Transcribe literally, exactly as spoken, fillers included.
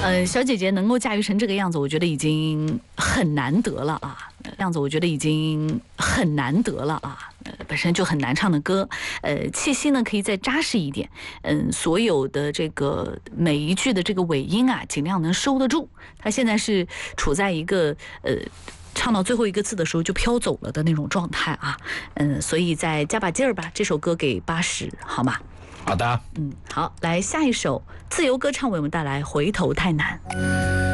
呃，小姐姐能够驾驭成这个样子，我觉得已经很难得了啊。样子我觉得已经很难得了啊。呃，本身就很难唱的歌，呃，气息呢可以再扎实一点。嗯，所有的这个每一句的这个尾音啊，尽量能收得住。她现在是处在一个呃。唱到最后一个字的时候就飘走了的那种状态啊，嗯，所以再加把劲儿吧，这首歌给八十，好吗？ 好的， 嗯，好，来下一首自由歌唱为我们带来《回头太难》。